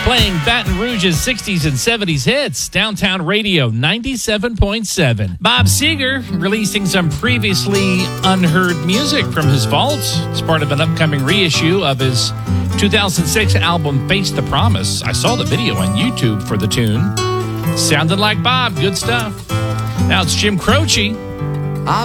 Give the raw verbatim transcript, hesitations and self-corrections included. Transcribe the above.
Playing Baton Rouge's sixties and seventies hits. Downtown Radio ninety-seven point seven. Bob Seger releasing some previously unheard music from his vault as part of an upcoming reissue of his two thousand six album Face the Promise. I saw the video on YouTube for the tune. Sounded like Bob. Good stuff. Now it's Jim Croce